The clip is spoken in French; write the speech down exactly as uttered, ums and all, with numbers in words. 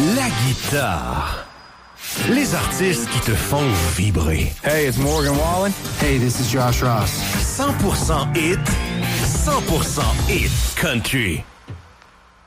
La guitare. Les artistes qui te font vibrer. Hey, it's Morgan Wallen. Hey, this is Josh Ross. cent pour cent hit, cent pour cent hit country.